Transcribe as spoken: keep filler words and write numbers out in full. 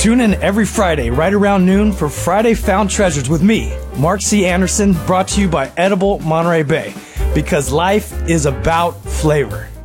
Tune in every Friday right around noon for Friday Found Treasures with me, Mark C. Anderson, brought to you by Edible Monterey Bay, because life is about flavor.